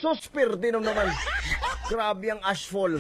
Sus, perdinom naman. Grabe ang ashfall.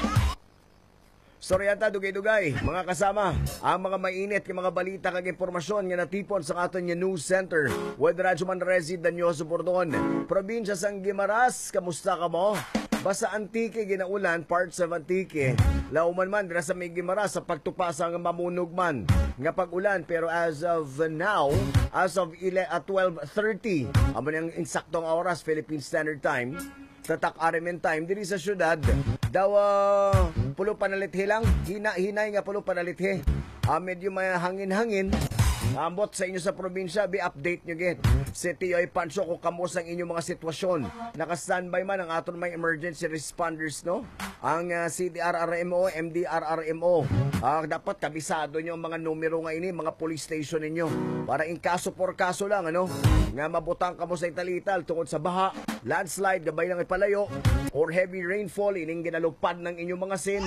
Sorry ata, dugay-dugay. Mga kasama, ang mga mainit ng mga balita kag impormasyon nga natipon sa aton nga news center. With Radyo Manrezi, Danyoso Bordon. Probinsya sang Guimaras, kamusta ka mo? Basta Antique, ginaulan, parts of Antique. Lauman man, dira sa may Guimaras, sa pagtupas ang mamunog man. Nga pag-ulan, pero as of now, as of 12:30, amo nang insaktong oras, Philippine Standard Time, tatak Arimen time diri sa syudad daw pulo panalithe lang hinay nga pulo panalithe medyo may hangin-hangin ambot sa inyo sa probinsya bi-update nyo get si Tioy Pancho kung kamusta ang inyong mga sitwasyon naka-standby man ang aton may emergency responders no ang CDRRMO, MDRRMO dapat kabisado nyo ang mga numero nga ini mga police station ninyo para in kaso por kaso lang ano nga mabutang kamo sa italital tungod sa baha, landslide, gabay ng ipalayo, or heavy rainfall, ining ginalupad ng inyong mga sin.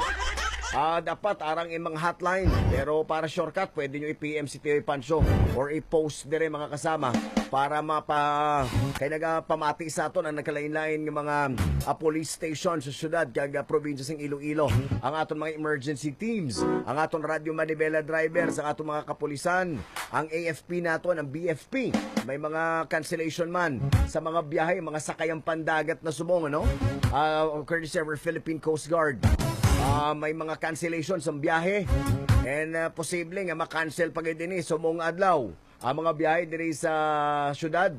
Dapat arang imang hotline. Pero para shortcut, pwede nyo i-PM si Tioy Pancho or i-post dire mga kasama para kay nagapamati sa aton ang nagkalain-lain ng mga police station sa syudad kag probinsya ng Iloilo. Ang aton mga emergency teams, ang aton Radio Manibela drivers, ang aton mga kapulisan, ang AFP naton, ang BFP. May mga cancellation man sa mga biyahe, mga sakayang pandagat na subong, ano? Courtesy of our Philippine Coast Guard. May mga cancellation sa biyahe and posible nga makancel pag din sumong adlaw ang mga biyahe diri sa syudad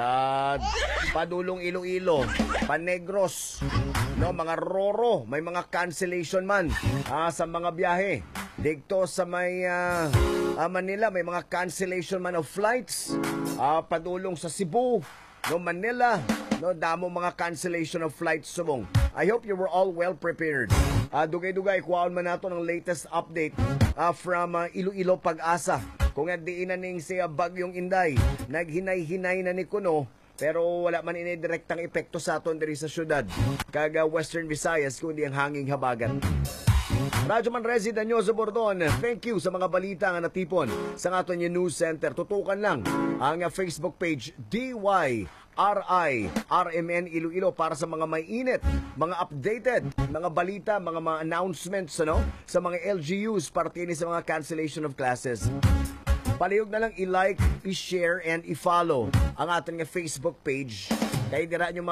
padulong Iloilo, Panegros no mga Roro, may mga cancellation man sa mga biyahe dito sa may Manila, may mga cancellation man of flights padulong sa Cebu no Manila no damo mga cancellation of flights sumong. I hope you were all well prepared. Dugay-dugay kuwaon man nato ng latest update from Iloilo Pag-asa. Kung diinan ning siya bagyong Inday, naghinay-hinay na ni kuno pero wala man ini direktang epekto sa aton diri sa syudad kaga Western Visayas kundi ang hanging habagat. Radyo Manrezi, Danyoso Bordon, thank you sa mga balita nga natipon sa aton yung news center. Tutukan lang ang Facebook page DYRI-RMN Iloilo para sa mga may init, mga updated, mga balita, mga announcements ano, sa mga LGUs partini sa mga cancellation of classes. Palihog na lang i-like, i-share, and i-follow ang ating Facebook page. Kaya dira nyo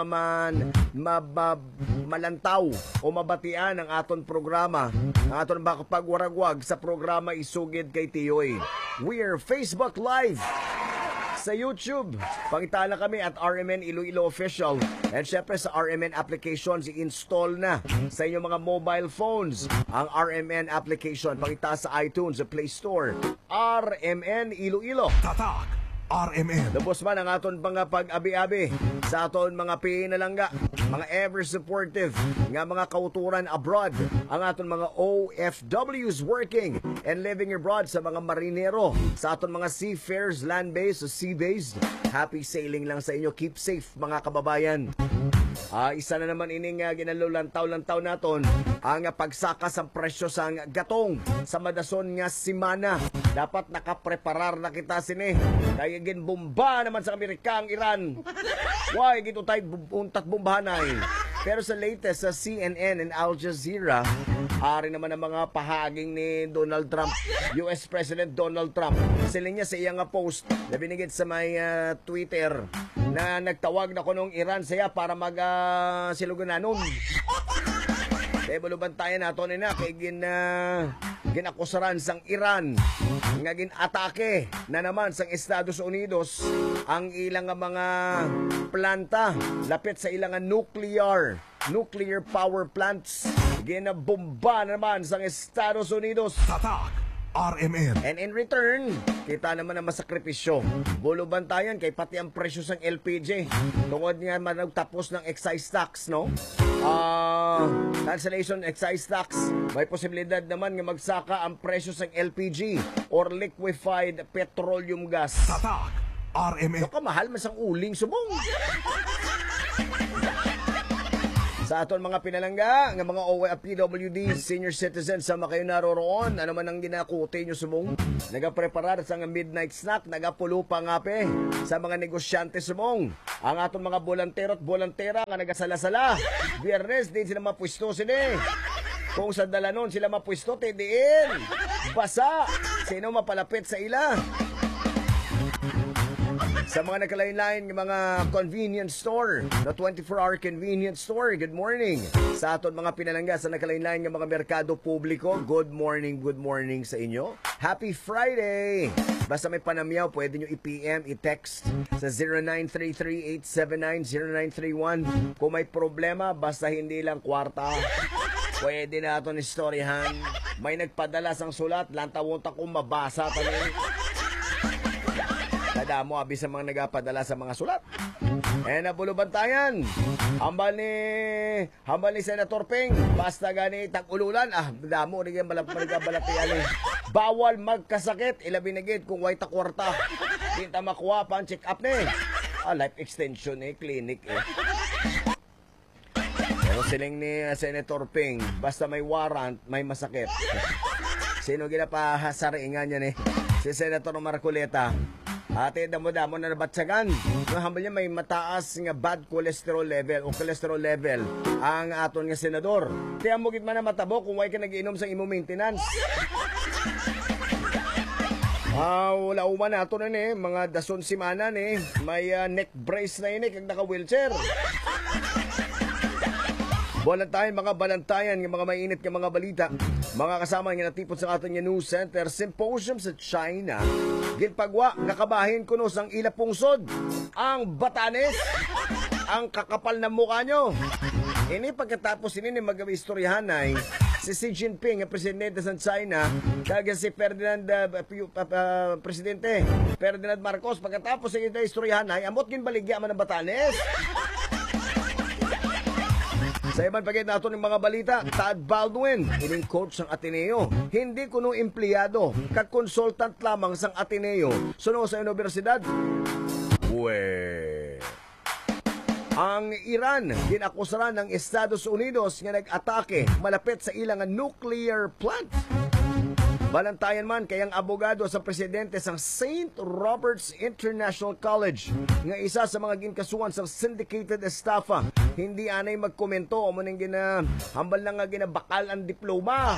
malantaw o mabatian ang aton programa. Ang aton pagwaragwag sa programa Isugid kay Tioy. We're Facebook Live sa YouTube. Pangita na kami at RMN Iloilo Official. And syempre sa RMN applications, i-install na sa inyong mga mobile phones ang RMN application. Pangita sa iTunes, sa Play Store. RMN Iloilo. Tatak RMN. Tapos man ang aton mga pag-abi-abi sa aton mga pinalangga, mga ever supportive nga mga kauturan abroad, ang aton mga OFWs working and living abroad, sa mga marinero, sa aton mga seafarers, land-based o sea-based. Happy sailing lang sa inyo. Keep safe mga kababayan. Isa na naman ining ginalulantao-lantaw naton ang pagsaka sa presyo sa gatong sa madason nga simana. Dapat nakapreparar na kita sini. Kaya ginbomba naman sa Amerika ang Iran. Why gito tayo untat bombahanay. Pero sa latest sa CNN and Al Jazeera, ari naman ang mga pahaging ni Donald Trump, US President Donald Trump. Sila niya sa iyang post na binigit sa may Twitter na nagtawag na ko nung Iran saya para silugunanon. Kaya balubantayan nato na kay ginakusaran sang Iran nga ginatake na naman sang Estados Unidos ang ilang mga planta lapit sa ilang nuclear power plants. Ginabomba naman sang Estados Unidos. Tatak RMN. And in return, kita naman ang masakripisyo. Bulubantayan kay pati ang presyo sang LPG. Tungod nga managtapos ng excise tax, no? Cancellation excise tax. May posibilidad naman nga magsaka ang presyo sang LPG or liquefied petroleum gas. Tatak RMN. So kamahal man sang uling subong. Sa sa aton mga pinalangga, ng mga OFPWD, senior citizens sa makayo naroroon, ano man ang ginakuti nyo sumong, nagapreparar sa nga midnight snack, nagapulo pa ngape sa mga negosyante sumong, ang aton mga bolantero at bolantera nga nagasala-sala, Biyernes din sila mapwisto sila. Kung sa dalanon sila mapwisto, tidiin, basa, sino mapalapit sa ila. Sa mga nakalain-lain ng mga convenience store, na 24-hour convenience store, good morning. Sa aton mga pinalangga sa nakalain-lain ng mga merkado publiko, good morning sa inyo. Happy Friday! Basta may panamyaw, pwede nyo i-PM, i-text sa 0933-879-0931. Kung may problema, basta hindi lang kwarta, pwede na ito istoryahan. May nagpadala sang sulat, lantawunta kong mabasa tayo. Tanda mo, abis sa mga nagapadala sa mga sulat. Nabulubantayan. Hambal ni Senator Ping. Basta gani tag-ululan. Damo, rin yung balapatiyan. Bawal magkasakit. Ilabinagid kung way takwarta. Tinta makuha pa ang check-up ni. Life extension clinic Pero siling ni Senator Ping, basta may warrant, may masakit. Sino ginapahasariingan niya Si Senator Marcoleta. Ate, damo-damo na nabatsagan. Ang hambal niya may mataas nga bad cholesterol level o cholesterol level ang aton nga senador. Kaya mo gid man na matabo kung way ka nag-inom sa imo maintenance. Wala uman nato na mga dason simana may neck brace na kag naka-wheelchair. Balantayan, mga balantayan, mga mainit ng mga balita. Mga kasama nga natipot sa aton nga news center, symposium sa China. Ginpagwa, nakabahin kuno sang ila pungsod. Ang Batanes, ang kakapal na mukha nyo. Ini pagkatapos ini mag-istoryahan si Xi Jinping, ang presidente sa China, kag si presidente Ferdinand Marcos, pagkatapos sa istoryahan amot ginbaligya man ang Batanes. Sa iban pagit nato ng mga balita, Tad Baldwin, ining coach ng Ateneo, hindi kuno empleyado, kag-consultant lamang sang Ateneo, suno sa universidad. Ang Iran, ginakusaran ng Estados Unidos nga nag-atake malapit sa ilang nuclear plant. Balantayan man kayang abogado sa presidente sang St. Robert's International College nga isa sa mga ginkasuhan sa syndicated estafa, hindi anay magkomento o muning hambal na nga ginabakal ang diploma.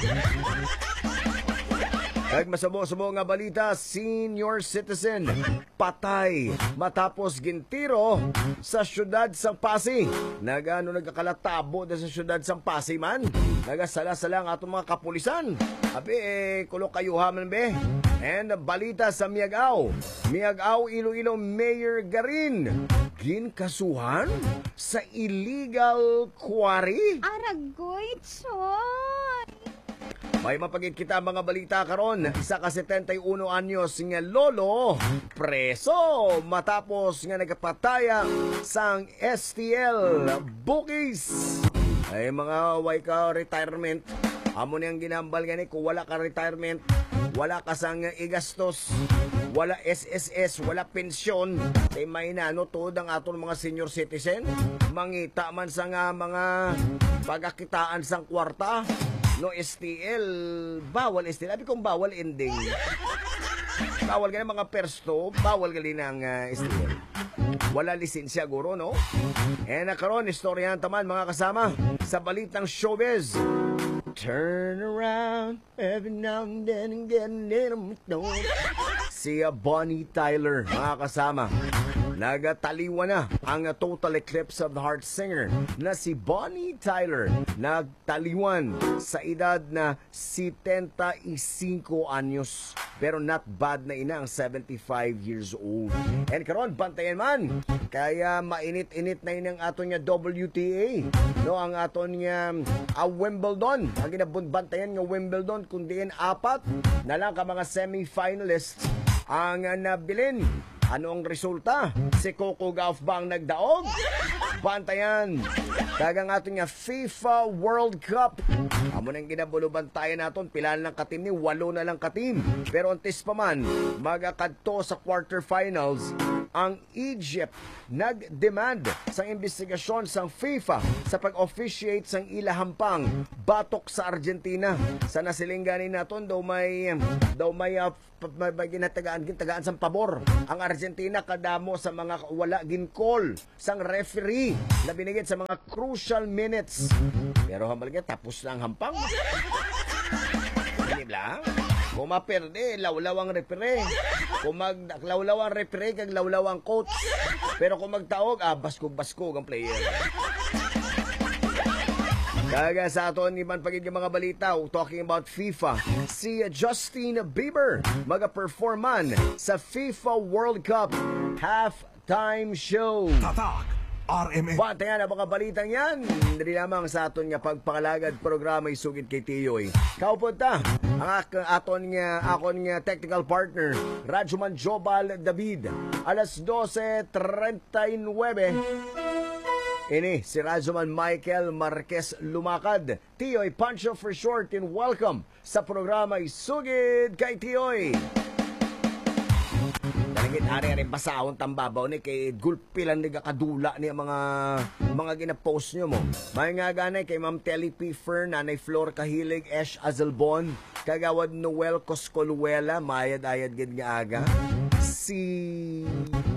Kag masabo-sabo nga balita, senior citizen patay matapos gintiro sa syudad sang Pasig. Nagkakalatabo sa syudad sang Pasig man. Nagasala-sala ang atong mga kapulisan. Abi kulo kayuha man be. And balita sa Miagao, Iloilo Mayor Garin ginkasuhan sa illegal quarry. Aragoy, choy! May mapagit kita mga balita karon. Isa ka 71 anyos nga lolo preso matapos nga nagpataya sang STL Bukis. Ay mga way ka retirement. Amo niyang ginambal gani kung wala ka retirement, wala ka sang igastos, wala SSS, wala pensyon, ay may nanutod ang aton mga senior citizen. Mangita man sa nga mga pagakitaan sang kwarta. No STL, bawal STL. Abi kung bawal ending. Bawal ka mga persto, bawal ka ng STL. Wala lisensya guro, no? Nakaroon, istoryahan taman mga kasama sa balitang showbiz. Turn around every now and then and get a little more. Si Bonnie Tyler, mga kasama. Nagataliwa na ang total eclipse of the heart singer na si Bonnie Tyler. Nagtaliwan sa edad na 75 anyos. Pero not bad na ina ang 75 years old. And karon bantayan man. Kaya mainit-init na inang aton nga WTA. No, ang aton nga Wimbledon. Ang ginabunbantayan nga Wimbledon kundi 4 na lang ka mga semi-finalists ang nabilin. Ano ang resulta? Si Coco Gauff ba ang nagdaog? Bantayan. Kagang ating nga FIFA World Cup. Amo nang ginabuluban tayo naton, pilan lang katim ni, 8 na lang katim. Pero antes pa man, magakadto sa quarterfinals ang Egypt. Nag-demand sa investigasyon sa FIFA sa pag-officiate sang ilahampang batok sa Argentina. Sa nasilingganin naton daw may tagaan sang pabor ang Argentina kadamo sa mga wala ginkol sang referee na binigit sa mga crucial minutes. Pero hambal nga tapos na ang hampang. Hindi lang. Kung maperde, lawlaw ang referee. Kung maglawlaw ang referee, kag lawlaw ang coach. Pero kung magtaog, baskog-baskog ang player. Kaga sa aton iban pagid yung mga balita, talking about FIFA, si Justin Bieber maga-performan sa FIFA World Cup halftime show. Tatak RMN. Bantayan ang mga balitang yan. Hindi lamang sa aton nga pagpakalagad programa isugid kay Tiyoy. Kaupod ta ang akon nga technical partner Rajuman Jobal David. Alas 12:39. Ini si Rajuman Michael Marquez Lumakad. Tiyoy Pancho for short, and welcome sa programa Isugid kay Tiyoy. Talagit ari-ari basahon tambabaw ni kay gulpilan ni kadula ni mga gina-post nyo mo. May nga ganay kay Ma'am Telly P. Fern, Nanay Flor Kahilig, Esh Azelbon, Kagawad Noel Coscoluela, mayad-ayad gid nga aga. Si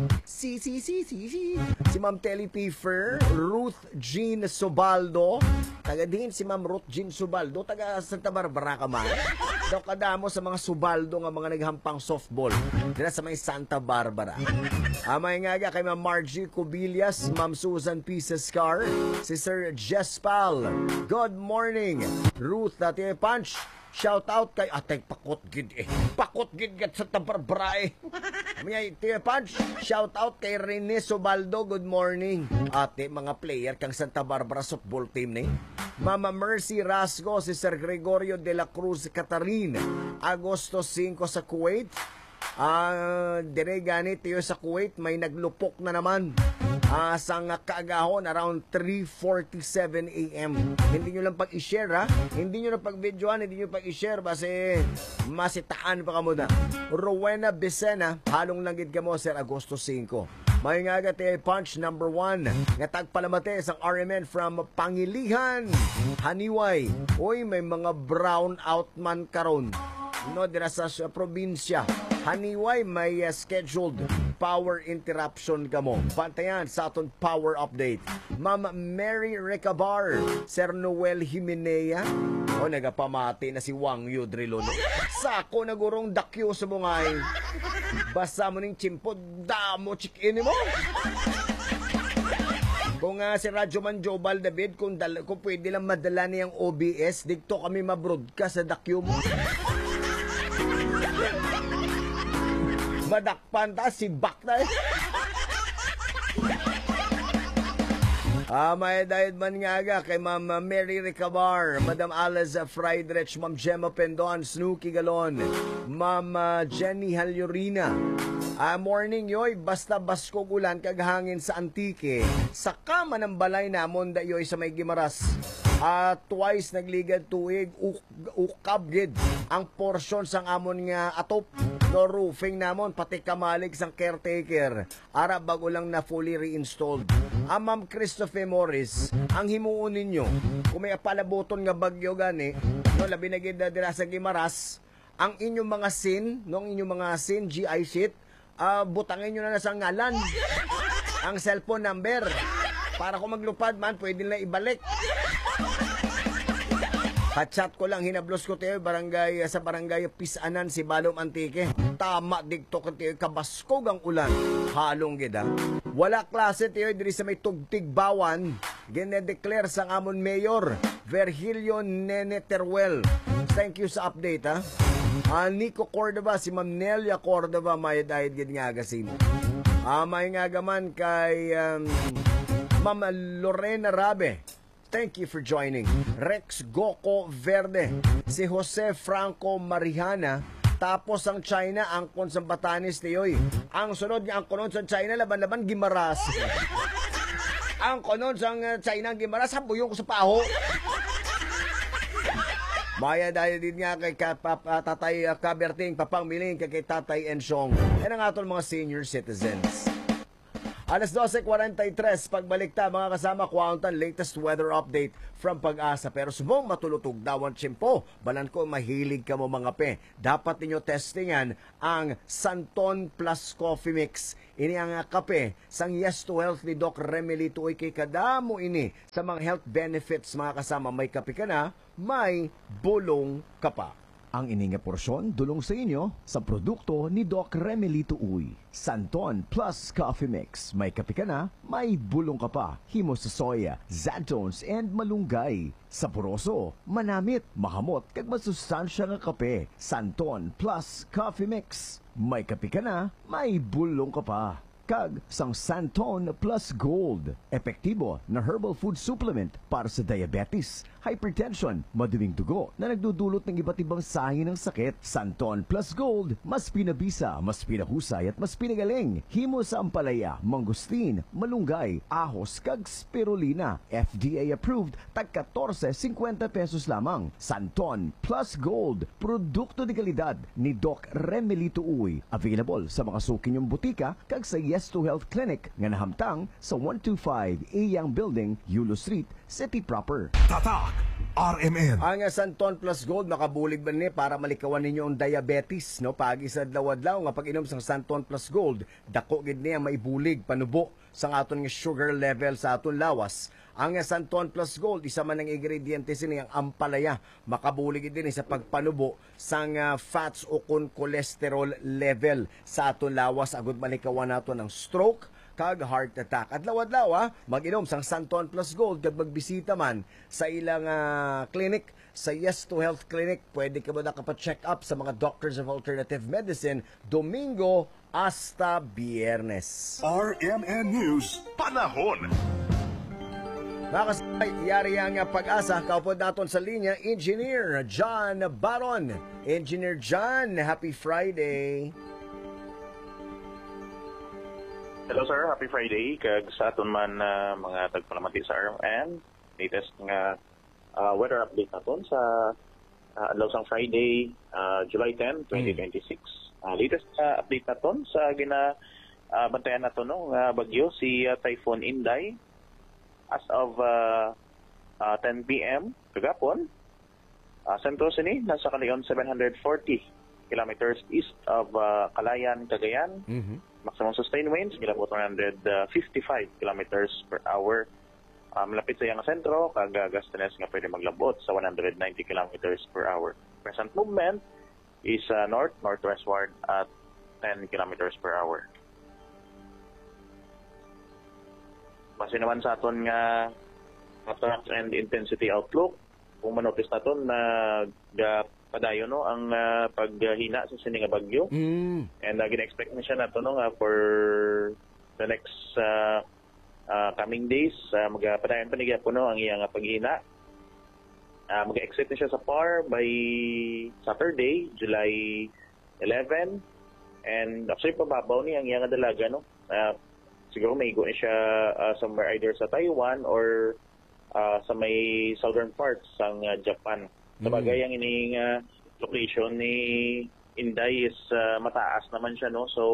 Ma'am Telly P. Fer, Ruth Jean Sobaldo, taga din si Ma'am Ruth Jean Sobaldo, taga Santa Barbara ka man. Daw kadamo sa mga Sobaldo nga mga naghampang softball dira sa may Santa Barbara. Amay nga kay Ma'am Margie Cubillas, Ma'am Susan P. Sescar, si Sir Jess Pal. Good morning, Ruth Dati Punch. Shout out kay atay pakot gid Pakot gid sa Barbara May Punch. Shout out kay Rene Sobaldo. Good morning. Ate mga player kang Santa Barbara softball team ni. Mama Mercy Rasgo, si Sir Gregorio de la Cruz Catarin. Agosto 5 sa Kuwait. Dire ganit tayo sa Kuwait, may naglupok na naman. Sang kaagahon around 3:47 AM. Hindi nyo lang pag-i-share ha. Hindi nyo lang pag-videoan, hindi nyo pag-i-share kasi masitaan pa ka muna. Rowena Becena, halong langgit ka mo, Sir, Agosto 5. May nga agad punch number 1. Nga tagpalamate sang RMN from Pangilihan, Haniway. Uy, may mga brown out man karon. No, dira sa probinsya. Haniway, may scheduled power interruption ka mo. Bantayan sa aton power update. Ma'am Mary Recabar, Sir Noel Jimenea, o nagapamati na si Wang Yudrilo. Sako na gurong dakyo sa bungay. Basa mo ning chimpo, damo chikin mo. Kung si Rajuman Jobal David, kung pwede lang madala niyang OBS, dito kami mabroadcast sa dakyo mo. Madakpan ta si Bakta. May dahil man nga aga kay Ma'am Mary Recabar, Madam Alice Friedrich, Ma'am Gemma Pendon, Snooki Galon, Ma'am Jenny Halyurina. Morning yoy, basta baskog ulan kaghangin sa Antique. Sa kama ng balay namon da yoy sa may Gimaras. Twice nagligad tuig ukabgid ang porsyon sang amon nga atop no roofing namon pati kamalig sang caretaker ara bago lang na fully reinstalled. Ma'am Christopher Morris, ang himuon ninyo kung may palaboton nga bagyo gani no labi na gid dira sa Gimaras, ang inyong mga sin GI sheet, butangin nyo na sa ngalan ang cellphone number para kung maglupad man pwede nila ibalik. Kachat ko lang, hinablos ko tayo sa barangay Pisanan, si Balom Antique. Tama digto ka tayo, kabaskog ang ulan. Halong gida. Wala klase tayo diri sa may Tugtigbawan. Gine-declare sang amon Mayor Virgilio Nene Teruel. Thank you sa update ha. Nico Cordova, si Ma'am Nelia Cordova, may dahil gid nga agasin. May nga gaman kay Ma'am Lorena Rabe. Thank you for joining. Rex Goko Verde, si Jose Franco Marihana, tapos ang China, angkon sa Batanes Teyoy. Ang sunod nga angkon sa China, laban-laban Gimaras. Ang konon sa China gimaras, buyong ko sa paho. Maya dahil din nga kay Tatay Kaberting, Papang Miling, kay Tatay Ensyong. Yan ang atong mga senior citizens. Alas 12:43, pagbalik ta mga kasama, kuwantan latest weather update from Pag-asa. Pero subong matulutog daw ang tiyempo. Balan ko mahilig ka mo mga pe. Dapat ninyo testingan ang Santon Plus Coffee Mix. Ini ang kape sang Yes to Health ni Doc Remely Tuoy kay kadamo ini sa mga health benefits mga kasama. May kape ka na, may bulong ka pa. Ang ininga porsyon dulong sa inyo sa produkto ni Doc Remely Tuoy. Santon Plus Coffee Mix. May kape ka na, may bulong ka pa. Himo sa soya, xanthones, and malunggay. Saporoso, manamit, mahamot, kag masustansya nga kape. Santon Plus Coffee Mix. May kape ka na, may bulong ka pa. Kag sang Santon Plus Gold. Epektibo na herbal food supplement para sa diabetes, hypertension, maduming dugo na nagdudulot ng iba't ibang sahi ng sakit. Santon Plus Gold, mas pinabisa, mas pinahusay at mas pinagaling. Himo sa ampalaya, mangustin, malunggay, ahos, kag spirulina. FDA approved, tag 14.50 pesos lamang. Santon Plus Gold, produkto de kalidad ni Doc Remely Tuoy. Available sa mga suki niyong butika kag sa Yes to Health Clinic nga nahamtang sa 125 Iyang Building, Yulo Street, City Proper. Tatak RMN. Ang Santon Plus Gold makabulig ba ni para malikawan ninyo ang diabetes, no? Pag isadlaw-adlaw nga pag-inom sa Santon Plus Gold, dako gid niya maibulig panubo sa aton nga sugar level sa aton lawas. Ang Santon Plus Gold, isa man ang ingrediente sini ang ampalaya, makabulig din sa pagpanubo sang fats o kun cholesterol level sa aton lawas agud malikawan nato ng stroke kag heart attack. Adlaw-adlaw mag-inom sang Santon Plus Gold kag magbisita man sa ilang clinic sa Yes to Health Clinic. Pwede ka ba nakapa-check up sa mga doctors of alternative medicine Domingo hasta Biyernes. RMN News. Panahon. Nakasabay, yari ang Pag-asa. Kaupod naton sa linya, Engineer John Baron. Engineer John, happy Friday. Hello sir, happy Friday. Kag sa aton man mga tagpalamati sa RMN. Latest nga weather update naton sa adlaw sang Friday, July 10, 2026. Latest update naton sa bantayan naton no bagyo si Typhoon Inday. As of 10 p.m. kagapon, sentro sini nasa kalayon 740 kilometers east of Calayan, Cagayan. Maximum sustained winds gilabot 155 kilometers per hour. Malapit sa iyang sentro, kag gastanes nga pwede maglabot sa 190 kilometers per hour. Present movement is north-northwestward at 10 kilometers per hour. Base naman sa aton nga trend and intensity outlook, kung manotice naton na padayon no ang paghina sa sining nga bagyo. And gina-expect na siya nato no for the next coming days, magpadayon pa ni gyapon no ang iyang paghina. Mag-exit na siya sa PAR by Saturday, July 11, and actually pababaw ni ang iyang dalaga no. Siguro may go siya somewhere either sa Taiwan or sa may southern parts ng Japan. Sabagay ang ining location ni Inday is mataas naman siya no. So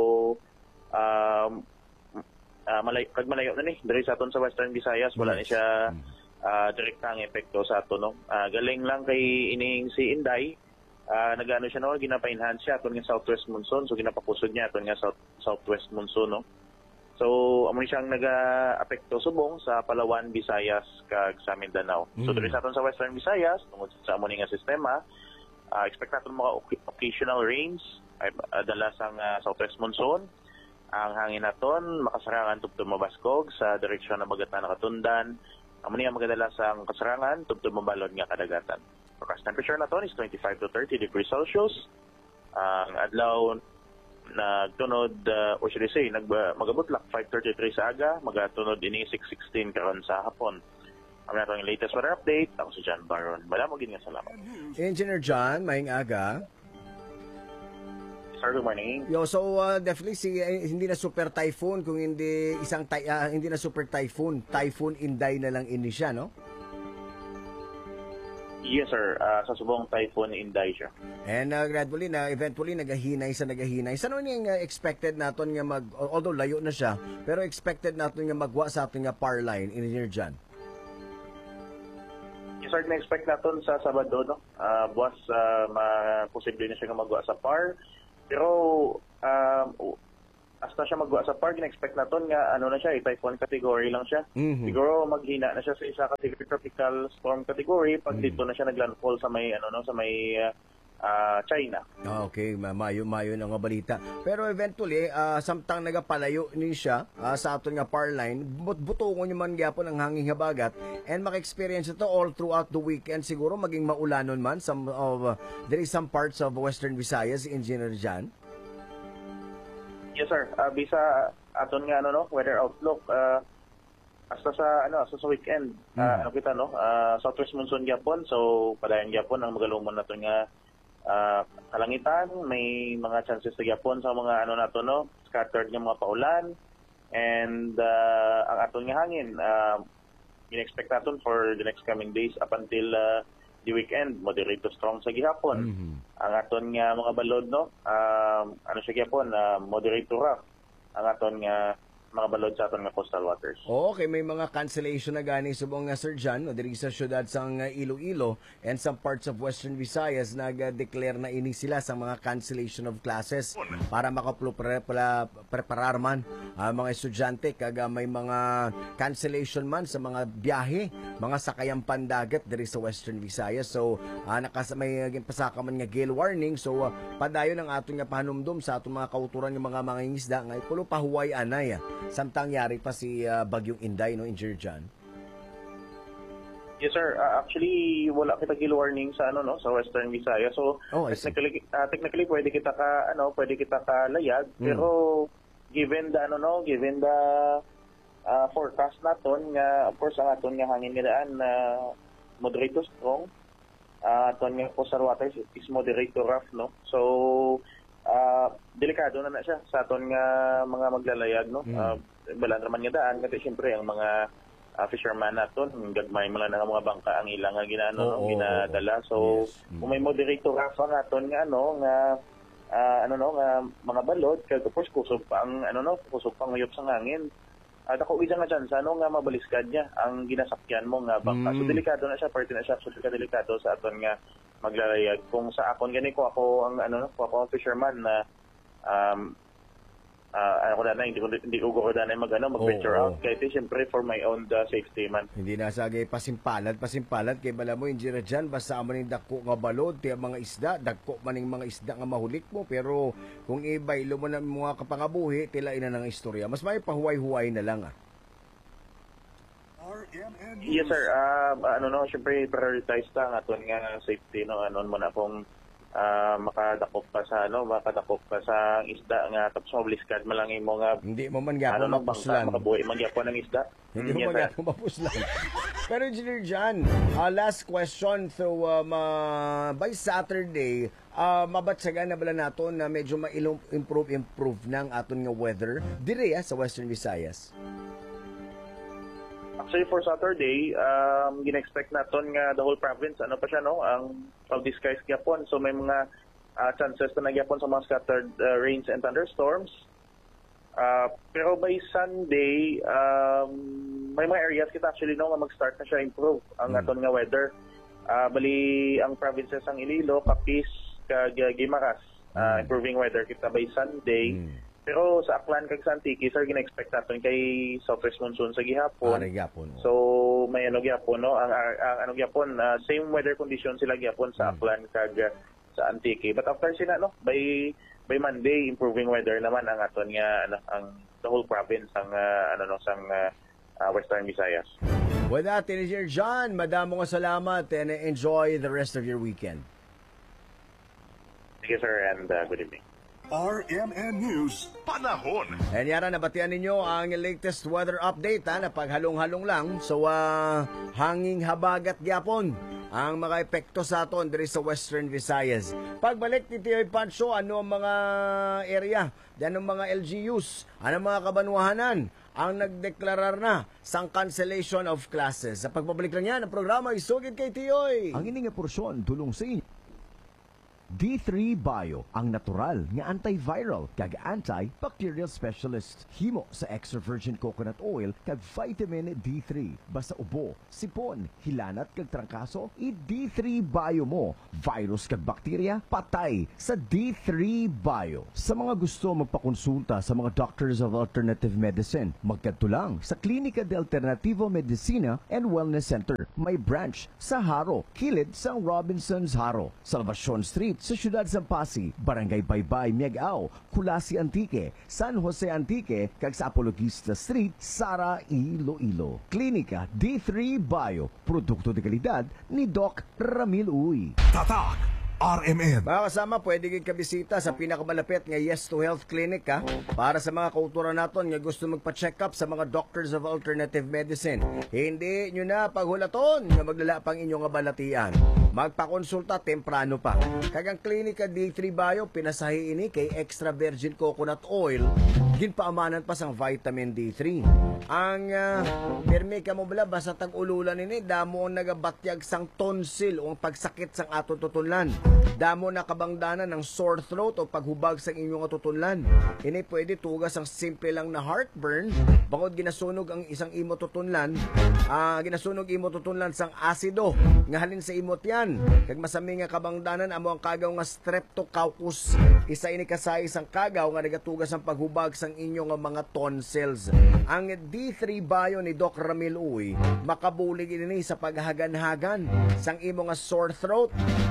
kag malayo na ni diri sa aton sa Western Visayas, wala ni siya direktang epekto sa aton no. Galing lang kay ining si Inday. Nagano siya no, ginapa-enhance siya aton nga southwest monsoon, so ginapapusod niya aton nga southwest monsoon no. So, amo ni siyang naga-apekto subong sa Palawan, Visayas, kag sa Mindanao. So, dito sa aton sa Western Visayas, tungod sa amo ni nga sistema, expect natin mga occasional rains, dala sang southwest monsoon. Ang hangin naton makasarangan tubtub mabaskog sa direksyon ng Bagatan na Katundan. Amo ni ang magadala sang kasarangan tubtub mabalod nga kadagatan. Forecast temperature naton is 25 to 30 degrees Celsius. Ang adlaw nagtunod or should I say magabutlak 5:33 sa aga, magatunod ini 6:16 karon sa hapon. Ang atong latest weather update, ako si John Baron. Maraming nga salamat. Engineer John, maing aga. Sir, good morning. Yo, so definitely hindi na super typhoon kung hindi hindi na super typhoon. Typhoon Inday na lang ini siya, no? Yes, sir. Sa subong Typhoon Inday siya. And gradually na eventually nagahinay. Saan yung expected naton nga although layo na siya, pero expected naton nga magwa sa ating power line in here dyan? Yes, sir. Na-expect natin sa Sabado, no? Buwas, posible na siya nga magwa sa PAR. Pero, hasta siya magwa sa PAR, na-expect natin nga, ano na siya, typhoon category lang siya. Mhm. Siguro, maghina na siya sa isa category, tropical storm category, pag dito na siya naglandfall sa may, China. Okay, mayo na nga balita. Pero eventually, samtang nagapalayo ni siya sa aton nga power line, butungon yung man gyapon ang hanging habagat and maka-experience ito all throughout the weekend. Siguro maging maulanon man there is some parts of Western Visayas, Engineer Jan. Yes, sir. Bisa aton nga weather outlook hasta sa weekend. Kita southwest monsoon gyapon, so padayon gyapon ang magalumon nato nga kalangitan, may mga chances na gyapon sa mga scattered nga mga paulan, and ang aton nga hangin in-expect naton for the next coming days up until the weekend, moderate to strong sa gihapon. Ang aton nga mga balod, siya gyapon, moderate to rough ang aton nga mga balod sa aton nga coastal waters. Okay, may mga cancellation na gani subong nga Sir John, diri sa syudad sang Iloilo and some parts of Western Visayas nag-declare na ini sila sa mga cancellation of classes para makapreparar man ang mga estudyante kag may mga cancellation man sa mga biyahe, mga sakayang pandagat diri sa Western Visayas. So may pasaka man nga gale warning, so padayon ang aton nga panumdum sa aton mga kauturan nga mga mangingisda nga ipulo pahuway anay. Samtang yari pa si Bagyong Inday, Engineer Jan? Yes, sir. Actually, wala kita gale warning sa sa Western Visayas. So, technically pwede kita ka layag, pero given the forecast naton nga of course ang aton nga hangin nidaan na moderate to strong, aton nga coastal waters is moderate to rough, no. So, delikado na siya sa aton nga mga maglalayag, no. Balan naman nga daan kasi syempre ang mga fisherman naton gagmay man lang mga bangka ang ilang nga ginadala. So kung may moderate to rough ang aton nga nga mga balod kay of course kusog pa ang nguyop sa hangin. Ako isa nga chance nga mabaliskad niya ang ginasakyan mo nga bangka. So delikado na siya, parte na siya, so delikado sa aton nga maglalayag. Kung sa akon gani ko ako ang fisherman na hindi ko mag-venture out kaya siyempre for my own safety man. Hindi na sagay pasimpalat kay bala mo Engineer Jan basta man ning dako nga balod ti mga isda, dagko maning mga isda nga mahulik mo, pero kung ibaylo mo na mga kapangabuhi tila ina nang istorya, mas may pahuway-huway na lang. RMN News. Yes, sir. Siyempre prioritize ta ang aton nga safety, mo na kung makadakop ka sa isda nga tapos mabaliskad man lang imo nga hindi mo man gyapon mapuslan, makabuhi man gyapon ng isda. Hindi mo man gyapon mapuslan. Pero Engineer Jan, last question. So by Saturday, mabatsagan na bala naton na medyo ma-improve ng aton nga weather dire sa Western Visayas? Actually, for Saturday, gina-expect naton nga the whole province, ang cloudy skies gyapon. So may mga chances na nagyapon sa mga scattered rains and thunderstorms. Pero by Sunday, may mga areas kita actually nga mag-start na siya improve ang aton nga weather. Bali, ang provinces ang Iloilo, Capiz, Guimaras, improving weather kita by Sunday. Pero sa Aklan kag sa Antique, sir, gina-expect natin kay southwest monsoon sa gihapon. So may gyapon, ang gyapon, same weather conditions sila gyapon sa Aklan kag sa Antique. But after sina by Monday, improving weather naman ang aton nga ang the whole province ang Western Visayas. With that, Engineer John, madamo nga salamat and enjoy the rest of your weekend. Sige, sir, and good evening. RMN News. Panahon. And yara, nabatian ninyo ang latest weather update na paghalong-halong lang. So, hanging habagat gyapon ang mga epekto sa aton diri sa Western Visayas. Pagbalik ni Tioy Pancho, ano ang mga area, yan ang mga LGUs, ano ang mga kabanwahanan ang nagdeklarar na sang cancellation of classes. Sa pagbabalik lang yan, ang programa isugid kay Tioy. Ang ining porsyon tulong sa inyo. D3 Bio, ang natural nga antiviral kag antibacterial specialist. Himo sa extra virgin coconut oil kag vitamin D3. Basta ubo, sipon, hilanat kag trangkaso, i-D3 Bio mo. Virus kag bakterya, patay sa D3 Bio. Sa mga gusto magpakonsulta sa mga doctors of alternative medicine, magkadto lang sa Klinika de Alternativo Medicina and Wellness Center. May branch sa Haro, kilid sa Robinson's Haro, Salvacion Street sa siyudad sa Pasig, Barangay Baybay, Miagao, Kulasi Antique, San Jose Antique, kag sa Apologista Street, Sara, Iloilo. Klinika D3 Bio, produkto de kalidad ni Doc Ramil Uy. Tatak RMN. Mga kasama, pwede kayo kabisita sa pinakamalapit nga Yes to Health Clinic para sa mga kauturan naton nga gusto magpa-check up sa mga doctors of alternative medicine. Hindi nyo na paghulaton nga maglala pang inyong balatian. Magpakonsulta temprano pa. Kagang Klinika D3 Bio, pinasahi ini kay extra virgin coconut oil, ginpaamanan pa sang vitamin D3. Ang pirmi ka mo bala, basta tag-ululan ini, damo nagabatyag sang tonsil o pagsakit sang ato tutunlan. Damo na kabangdanan ng sore throat o paghubag sa inyong tutunlan. Ini pwede tugas ang simple lang na heartburn, bangod ginasunog ang isang imo tutunlan, ginasunog imo tutunlan sang asido, nga halin sa imot yan. Kag masami nga kabangdanan amo ang kagaw nga streptococcus. Isa ini kasay sang kagaw nga nagatugas ang paghubag sang inyong mga tonsils. Ang D3 Bio ni Doc Ramil Uy, makabulig ini sa paghagan-hagan sang imo nga sore throat.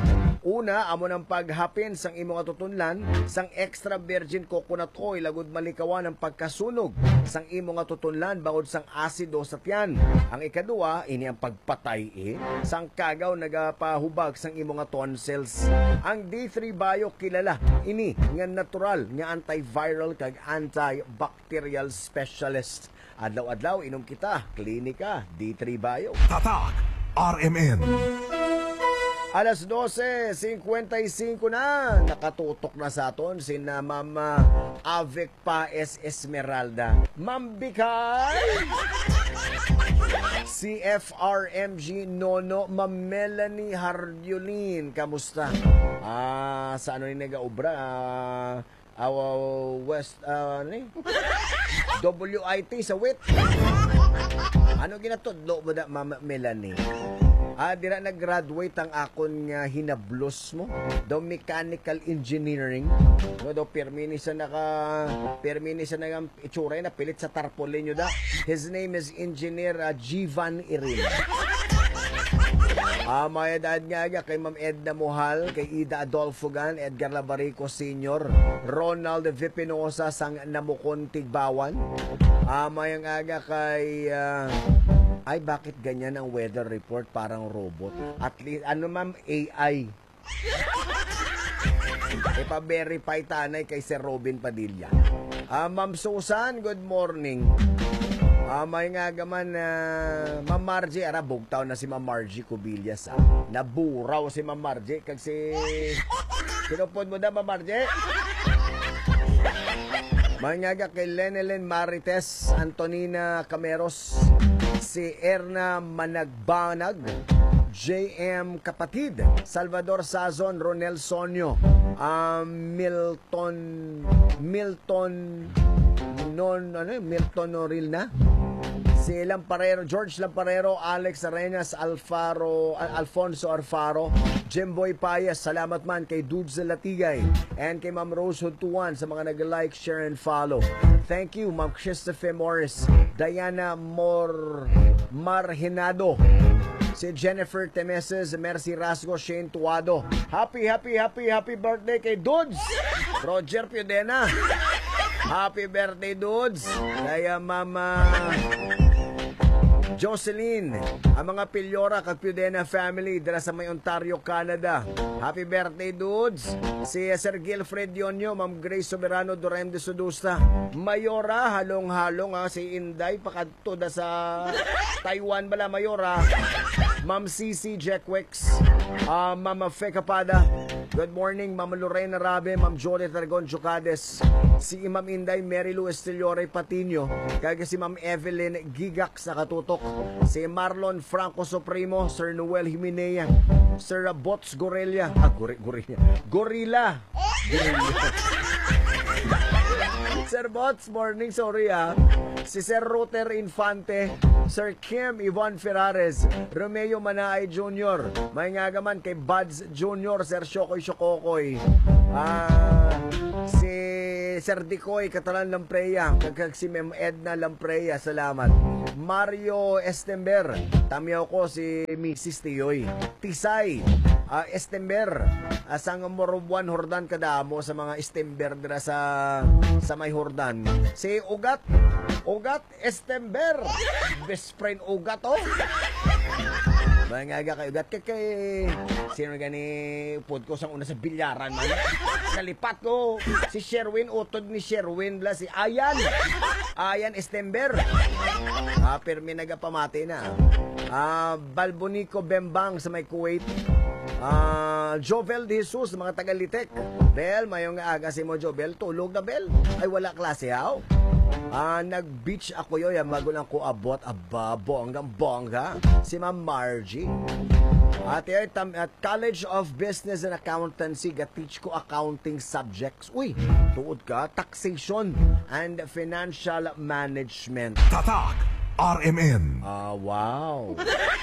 Una, amo ng paghapin sang imo nga tutunlan sang extra virgin coconut oil agud malikawan ang pagkasunog sang imo nga tutunlan bangod sang asido sa tiyan. Ang ikaduwa, ini ang pagpatay sang kagaw nagapahubag sang imo nga tonsils. Ang D3 Bio kilala ini nga natural nga antiviral kag antibacterial specialist. Adlaw-adlaw inom kita, Klinika D3 Bio. Tatak RMN. Alas 12:55 na. Nakatutok na sa aton si na Mama Avec Paes Esmeralda. Ma'am Bikay! Si FRMG Nono, Ma'am Melanie Hardiolin. Kamusta? Sa ano ni nag-aubra? West, WIT sa WIT. Ano ginatudlo mo da, Mama Melanie? Dira nag-graduate ang akon nga hinablos mo. Daw mechanical engineering. No, daw permini sa nga itsura na pilit sa tarpaulin nyo da. His name is Engineer Jivan Irin. May edad nga kay Ma'am Edna Mohal, kay Ida Adolfo Gan, Edgar Labarico Sr., Ronald Vipinosa sang Namukon Tigbawan. May ang aga kay ay, bakit ganyan ang weather report? Parang robot. At least, ano ma'am, AI. Ipa-verify tanay kay Sir Robin Padilla. Ma'am Susan, good morning. May nga gaman na Ma'am Margie, bugtaw na si Ma'am Margie Cubillas. Naburaw si Ma'am Margie. Kasi, pinupod mo na Ma'am Margie? May nga kay Lenelen Marites, Antonina Cameros, si Erna Managbanag, JM Kapatid, Salvador Sazon, Ronel Sonio, Milton Noril na, si Lamparero, George Lamparero, Alex Arenas, Alfonso Arfaro, Jemboy Payas, salamat man kay Dudes Latigay, and kay Ma'am Rose Hutuan sa mga nag-like, share, and follow. Thank you, Ma'am Christopher Morris, Diana Marhinado, si Jennifer Temeses, Mercy Rasgo, Shane Tuado. Happy birthday kay Dudes! Roger Piodena. Happy birthday, Dudes! Kaya Mama Jocelyn, ang mga Pilyora kag Pudena family dala sa may Ontario, Canada. Happy birthday, dudes. Si Sir Gilfred Yonyo, Ma'am Grace Soberano Dorem de Sudusta. Mayora, halong-halong si Inday, pakadto da sa Taiwan bala, Mayora. Ma'am CC Jackwix, Ma'am Fe Capada. Good morning, Ma'am Lorena Rabe, Ma'am Jolie Targon Chocades. Si Ma'am Inday Mary Lou Estillore Patino. Kaya si Ma'am Evelyn Gigak sa katutok. Si Marlon Franco Supremo, Sir Noel Jimenea, Sir Bots Gorilla. Gorilla. Sir Bots, morning, sorry Si Sir Router Infante, Sir Kim Yvonne Ferrares, Romeo Manaay Jr., may ngagaman kay Buds Jr., Sir Shokoy Shokokoy, si Sir Dikoy Catalan Lampreya, kagkag si Mem Edna Lampreya, salamat. Mario Estember, tamiyaw ko si Mrs. Tiyoy. Tisay, Estember, asang Morobuan Hordan kadamo sa mga Estember dira sa may Hordan. Si Ugat Estember, best friend Ugat Mangaga kay Ugat kay sino gani pod ko sang una sa bilyaran man. Nalipat ko si Sherwin, utod ni Sherwin bla si Ayan Estember. Permi nagapamati na. Balbonico Bembang sa may Kuwait. Jovel de Jesus, mga taga-Litek. Bel, mayong aga si mo Jovel, tulog na Bel. Ay wala klase nag-beach ako yun, bago lang ko abot, bongga. Si Ma'am Margie. At College of Business and Accountancy, teach ko accounting subjects. Uy, tuod ka, taxation and financial management. Tatak RMN. Wow.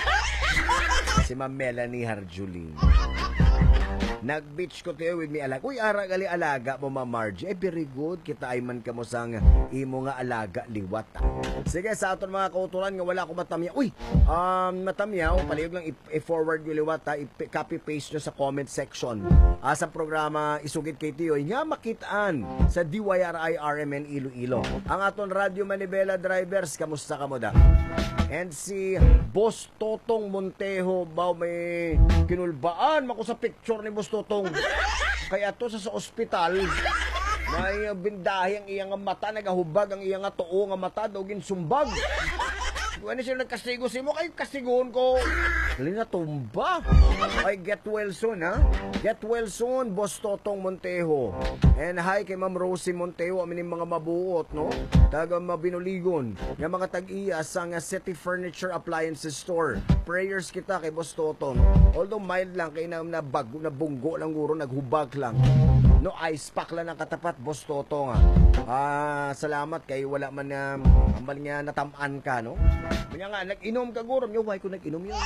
Si Ma'am Melanie Harjuling. Nag-beach ko tayo with me alaga. Uy, gali alaga mo, Ma'am Margie. Very good. Kita ay man ka mo sang imo nga alaga liwat. Sige, sa aton mga kauturan nga wala ko matamya. Uy, matamyaw. Palihog lang i-forward yung liwat. I-copy-paste nyo sa comment section. Sa programa Isugid kay Tiyoy. Nga makitaan sa DYRI RMN Iloilo. Ang aton Radio Manibela drivers, kamusta ka mo da? And si Boss Totong Montejo, may kinulbaan mako sa picture ni Boss Totong. Kaya to sa ospital, may bindahi ang iyang mata, nagahubag ang iyang tuo nga mata, dogin sumbag. Ano siya nagkastigo si mo, kayo kastigoon ko. Dali na tumba. Ay, get well soon, Get well soon, Boss Totong Montejo. And hi kay Ma'am Rosie Montejo, amin mga mabuot, no? Taga Mabinuligon. Nga mga tag-iya sa City Furniture Appliances Store. Prayers kita kay Boss Totong. Although mild lang, kay na bunggo lang guro, naghubag lang. No, ice pack lang ang katapat, Boss Totong. Salamat kay wala man na ambal nga natamaan ka, no? Kanya nga, nag-inom ka guro. Why ko nag-inom yun?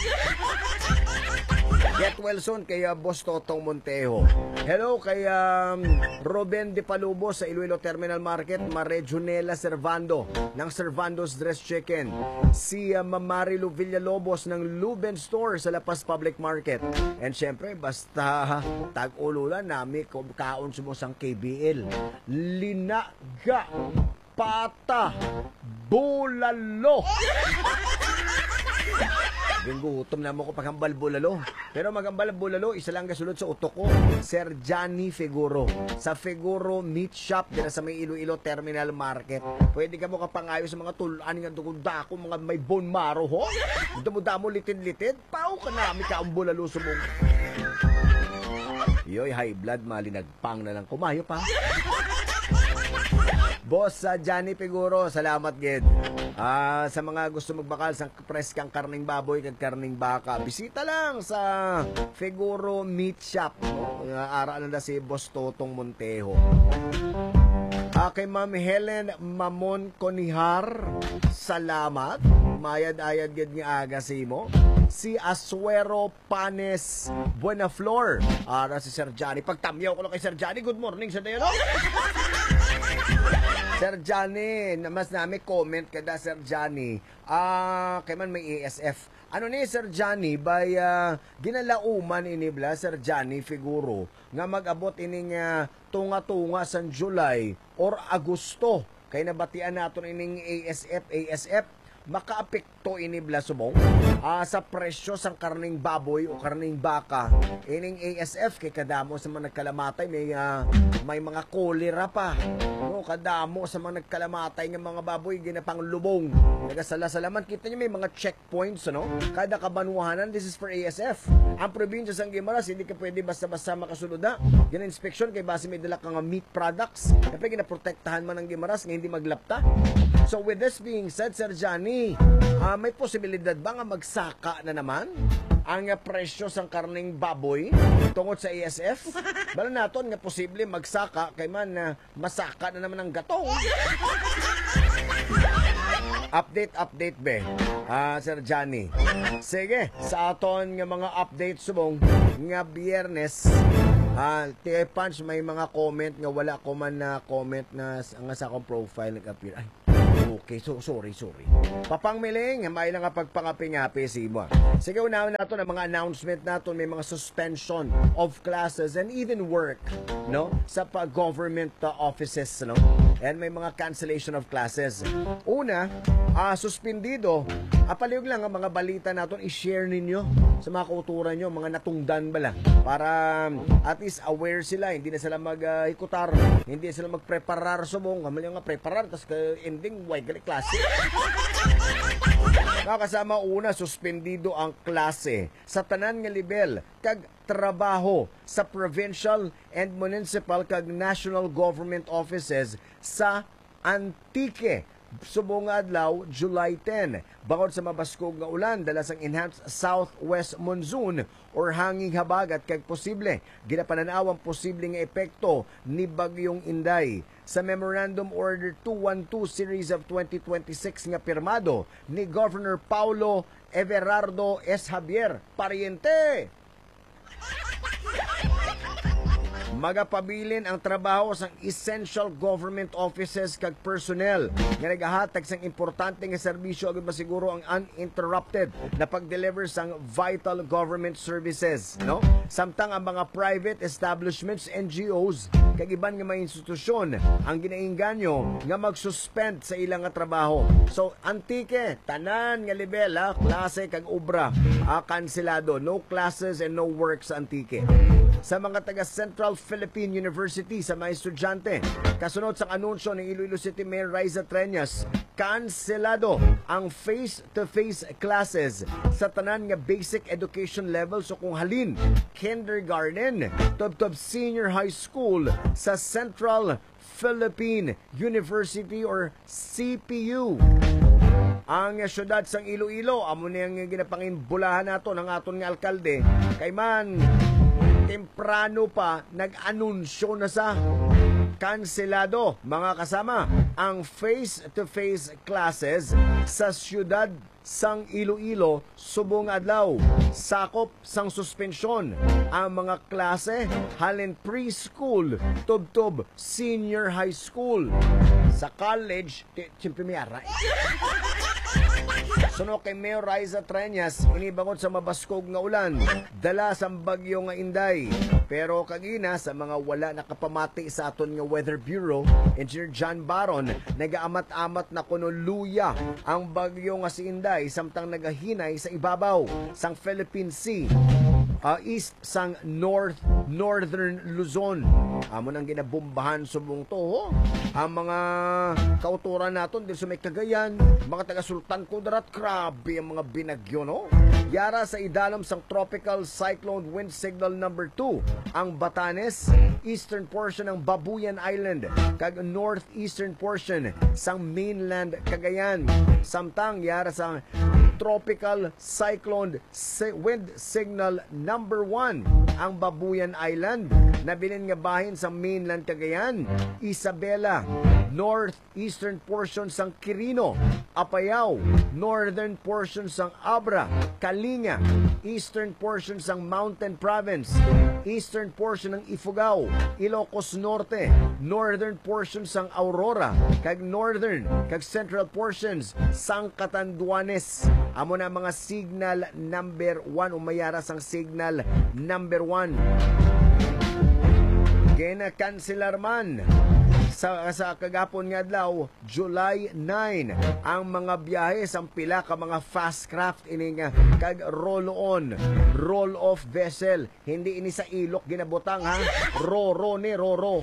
Get well soon kay Boss Totong Montejo. Hello kay Ruben De Palubo sa Iloilo Terminal Market, Marejonela Servando ng Servando's Dress Chicken. Si Marilu Villalobos ng Luben Store sa Lapas Public Market. And syempre, basta tag-ululan nami kaon sumusang KBL. Linaga Pata Bulalo. Gutom na mo ko paghambal bulalo. Pero maghambal bulalo, isa lang kasulod sa utok ko. Sir Johnny Figuro. Sa Figuro Meat Shop, dira sa may Iloilo Terminal Market. Pwede ka mo kapangayo sa mga tulan nga dako, mga may bone marrow, ho? Damo-damo, litid-litid. Pao ka na, may kaong bulalo sa mong. Yoy, high blood, malinagpang na lang. Kumayo pa. Boss Johnny Figuro, salamat gid. Sa mga gusto magbakal sa preskang karning baboy kag karning baka, bisita lang sa Figuro Meat Shop. Ara na si Boss Totong Montejo. Kay Ma'am Helen Mamon Conihar, salamat. Mayad-ayad gid nga aga mo. Si Asuero Panes Buenaflor. Ara si Sir Johnny. Pagtamyaw ko lang kay Sir Johnny. Good morning sa dayo, no? Sir Johnny, mas namin comment kada Sir Johnny. Kay man may ASF. Ano ni Sir Johnny, by ginalauman inibla Sir Johnny Figuro nga mag-abot ining tunga-tunga sa July or Agosto. Kay nabatian naton ining ASF makaapekto inibla subong sa presyo sang karning baboy o karning baka ining ASF kay kadamo sa mga nagkalamatay may mga kolera pa no kadamo sa mga nagkalamatay ng mga baboy ginapang lubong nagasala-salaman kita niyo may mga checkpoints no kada kabanwahanan. This is for ASF. Ang probinsya sang Guimaras hindi ka pwede basta-basta makasunod na yan inspection kay base may dala kang meat products kapag ginaprotektahan man ng Guimaras nga hindi maglapta. So with this being said, Sir Johnny, may posibilidad ba nga magsaka na naman ang presyo sang karning baboy tungod sa ASF? Bala naton nga posible magsaka kay man masaka na naman ang gatong. Update be. Sir Johnny. Sige, sa aton nga mga update subong nga Biyernes, Punch may mga comment nga wala ko man na comment na nga sa akong profile nag-appear. Ay, okay, so sorry. Papangmiling, may lang nga pagpangapi-ngapi si mo. Sige, unahan nato ang mga announcement nato, may mga suspension of classes and even work, no? Sa government offices, no? And may mga cancellation of classes. Una, suspendido. Apaliw lang ang mga balita naton i-share ninyo sa mga kauturan nyo, mga natungdan ba lang para at least aware sila, hindi na sila mag-ikutar, hindi sila mag-preparar subong, kamali nga preparar tas ending way gali klase. Kasama una, suspendido ang klase sa tanan nga level kag trabaho sa provincial and municipal kag national government offices sa Antique subong adlaw July 10. Bangod sa mabaskog nga ulan dala sang enhanced southwest monsoon or hanging habagat kag posible ginapananawang posible nga epekto ni bagyong Inday. Sa Memorandum Order 212 Series of 2026 nga pirmado ni Governor Paulo Everardo S. Javier Pariente, magapabilin ang trabaho sang essential government offices kag personnel nga nagahatag sang importante nga serbisyo agud masiguro ang uninterrupted na pag-deliver sang vital government services, no? Samtang ang mga private establishments, NGOs kag iban nga mga institusyon ang ginainganyo nga mag-suspend sa ilang nga trabaho. So Antique tanan nga level klase kag obra kanselado, no classes and no work sa Antique. Sa mga taga Central Philippine University sa mga estudyante, kasunod sa anunsyo ng Iloilo City Mayor Raisa Treñas, kanselado ang face-to-face classes sa tanan nga basic education level. So kung halin kindergarten tub senior high school sa Central Philippine University or CPU. Ang syudad sang Iloilo, amo niyang ginapangimbulahan nato ng aton nga alkalde kay man temprano pa nag-anunsyo na sa kanselado, mga kasama, ang face-to-face classes sa syudad sang Iloilo subong adlaw. Sakop sang suspensyon ang mga klase halin preschool tub senior high school. Sa college, siyempre may aray. Suno kay Mayor Raisa Treñas, inibangon sa mabaskog nga ulan, dala sa bagyo nga Inday. Pero kagina sa mga wala nakapamati sa aton nga Weather Bureau, Engineer John Baron, nagaamat-amat na kuno luya ang bagyo nga si Inday samtang nagahinay sa ibabaw sang Philippine Sea. East sang northern Luzon. Amo nang ginabombahan subong to. Ang mga kauturan naton din sa may Cagayan, mga taga Sultan Kudarat, grabe ang mga binagyo, no? Yara sa idalom sang tropical cyclone wind signal number 2 ang Batanes, eastern portion ng Babuyan Island kag northeastern portion sang mainland Cagayan. Samtang yara sa tropical cyclone wind signal number 1 ang Babuyan Island na bilin nga bahin sa mainland Cagayan, Isabela, northeastern portion sang Quirino, Apayao, northern portion sang Abra, Kalinga, eastern portion sang Mountain Province, eastern portion ng Ifugao, Ilocos Norte, northern portion sang Aurora, kag northern kag central portions sang Catanduanes. Amo na mga signal number 1 umayara sang signal number 1. Gina kanselar man Sa kagapon nga adlaw, July 9, ang mga biyahe sa pila ka mga fast craft ining kag roll-on, roll-off vessel. Hindi ini sa ilok ginabutang ha. Roro ni Roro.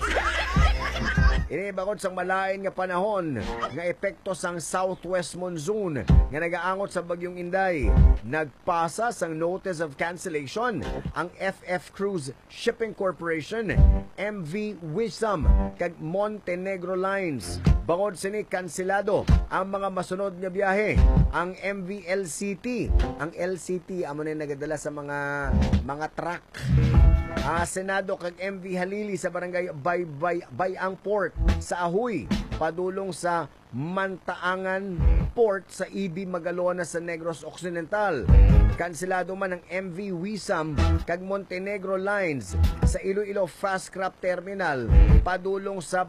Ini bangod sang malain nga panahon nga epekto sang southwest monsoon nga nagaangot sa bagyong Inday. Nagpasa sang notice of cancellation ang FF Cruise Shipping Corporation, MV Wisdom kag Montenegro Lines. Bangod sini kanselado ang mga masunod nga biyahe, ang MV LCT. Ang LCT amo na nagadala sa mga truck. Senado kag MV Halili sa barangay Bayang Port sa Ahoy, padulong sa Mantaangan Port sa EB Magalona sa Negros Occidental. Kanselado man ang MV Wisam kag Montenegro Lines sa Iloilo Fast Craft Terminal, padulong sa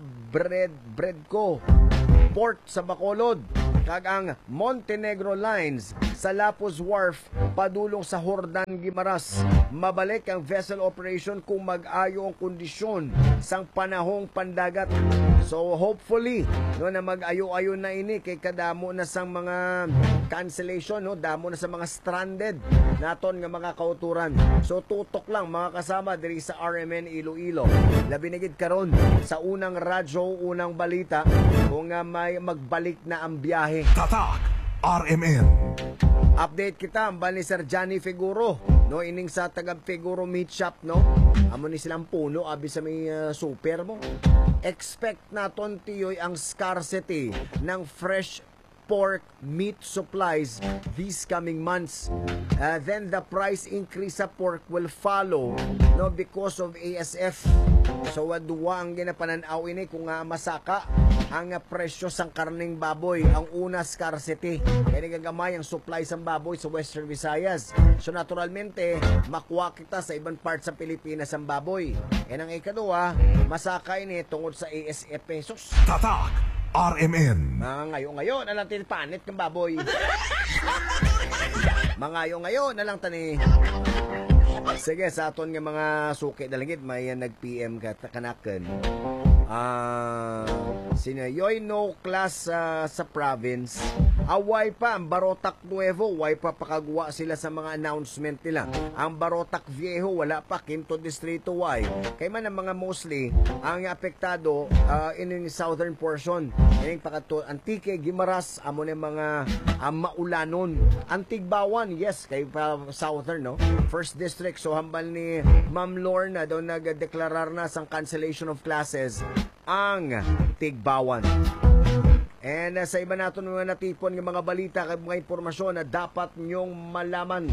Bredco Port sa Bacolod, kag ang Montenegro Lines sa Lapus Wharf padulong sa Hordan Guimaras. Mabalik ang vessel operation kung mag-ayo ang kondisyon sang panahong pandagat. So hopefully no na mag-ayo-ayo na ini kay kadamo na sang mga cancellation, no, damo na sa mga stranded naton nga mga kauturan. So tutok lang mga kasama diri sa RMN Iloilo. Labi na gid karon sa unang radyo, unang balita kung may magbalik na ang biyahe. Tatak RMN. Update kita ang ni Sir Johnny Figuro, no, ining sa taga Figuro Meat Shop, no. Amo ni silang puno abi sa may super mo. Expect naton tiyoy ang scarcity ng fresh pork meat supplies these coming months. Then the price increase sa pork will follow, no, because of ASF. So duwa ang ginapananaw ini kung masaka ang presyo sang karning baboy. Ang una, scarcity, kaya nagagamay ang supply sang baboy sa Western Visayas. So naturalmente makuha kita sa ibang part sa Pilipinas ang baboy. And ang ikadua, masaka ini tungod sa ASF pesos. Tatak RMN. Mga ngayon na lang tinipanit ng baboy. Mga ngayon na lang tani. Sige, sa aton nga mga suki dalangit, may nag-PM kanakan. Sinayoy no class sa province. Away pa ang Barotac Nuevo, way pa pakagwa sila sa mga announcement nila. Ang Barotac Viejo wala pa, Quinto Distrito way. Kay man ang mga mostly ang apektado in southern portion. Ining pakato Antique, Guimaras, amo na mga maulanon. Antigbawan, yes, kay pa southern, no. First district, so hambal ni Ma'am Lorna daw nagdeklarar na sang cancellation of classes ang Tigbawan. And sa iba nato mga natipon ng mga balita kag mga impormasyon na dapat nyong malaman.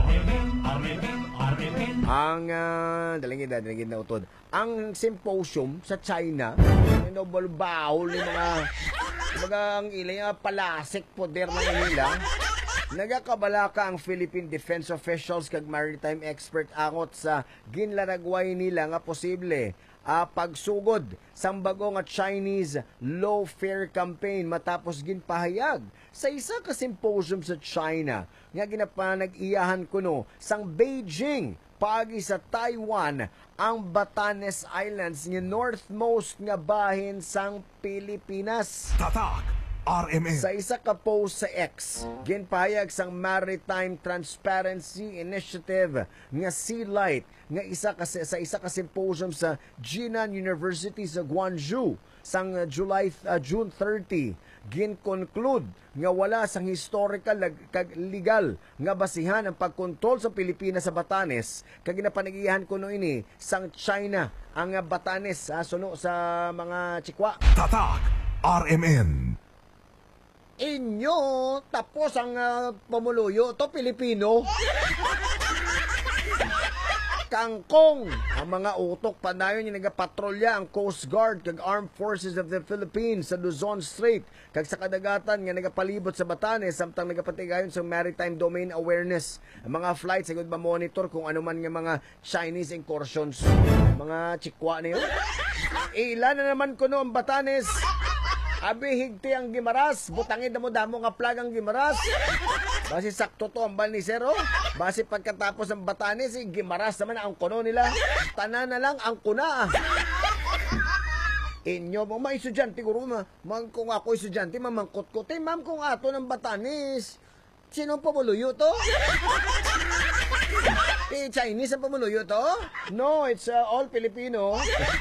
Ang dalingid na utod. Ang symposium sa China, Nobel Bowl ni mga ang ilang palasik poder ng nila. Nagakabalaka ang Philippine Defense Officials kag maritime expert angot sa ginlaragway nila nga posible pagsugod sang bago nga Chinese low fare campaign matapos ginpahayag sa isa ka symposium sa China nga ginapanag-iyahan kuno sang Beijing paagi sa Taiwan ang Batanes Islands nga northmost nga bahin sang Pilipinas. Tatak RMN. Sa isa ka post sa X, ginpahayag sang Maritime Transparency Initiative nga Sea Light nga sa isa ka symposium sa Jinan University sa Guangzhou sang June 30, gin-conclude nga wala sang historical kag legal nga basihan ang pagkontrol sa Pilipinas sa Batanes kag ginapanagihan kuno ini sang China ang Batanes suno sa mga Chikwa. Tatak RMN. Inyo tapos ang pamuluyo to Pilipino. Kangkong ang mga utok panayon yung nagapatrolya ang Coast Guard kag Armed Forces of the Philippines sa Luzon Strait kag sa kadagatan nga nagapalibot sa Batanes samtang nagapatigayon sa Maritime Domain Awareness. Ang mga flights sagud ma-monitor kung ano man nga mga Chinese incursions, mga Chikwa niyo. Ilan na naman kuno ang Batanes. Abi higti ang Guimaras, butangin damo-damo nga plagang Guimaras. Basi sakto to ang Balnicero. Basi pagkatapos ng Batanes, Guimaras naman ang kuno nila. Tanan na lang ang kuna. Inyo, mga estudyante ko rin, kung ako estudyante, mamangkot ko. Ma'am, kung ato ng Batanes, sino pamuluyo to? Chinese ang pamuluyo to? No, it's all Filipino.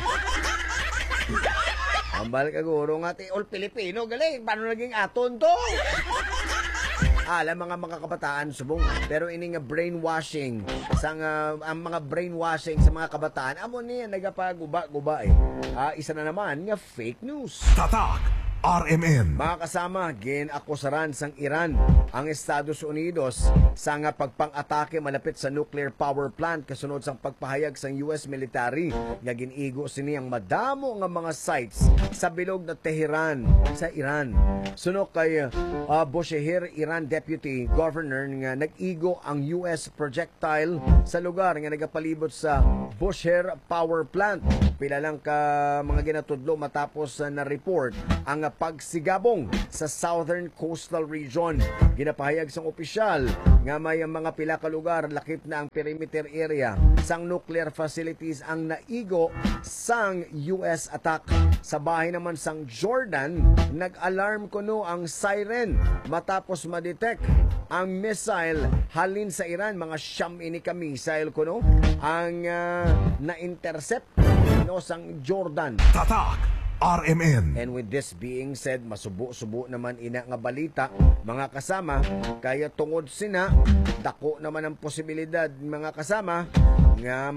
Ambal ka guro nga, all Filipino, galing. Paano naging aton to? Alam mga kabataan subong, pero ini nga brainwashing ang mga brainwashing sa mga kabataan amo niya nagapaguba-guba isa na naman nga fake news. Tatak RMN. Mga kasama, ginakusaran sang Iran ang Estados Unidos sa nga pagpang-atake malapit sa nuclear power plant kasunod sang pagpahayag sang US military nga ginigo sini ang madamo nga mga sites sa bilog na Tehran sa Iran. Sunod kay Bushehr, Iran Deputy Governor nga nag-igo ang US projectile sa lugar nga nagapalibot sa Bushehr Power Plant. Pila lang ka mga ginatudlo matapos na report ang pagsigabong sa Southern Coastal Region. Ginapahayag sang opisyal nga may mga pila ka lugar lakip na ang perimeter area sang nuclear facilities ang naigo sang US attack. Sa bahay naman sang Jordan, nag-alarm kuno ang siren matapos ma-detect ang missile halin sa Iran. Mga siyam ini ka missile kuno ang na-intercept no sang Jordan. Tatak RMN. And with this being said, masubo-subo naman ina nga balita, mga kasama, kaya tungod sina, dako naman ang posibilidad, mga kasama, nga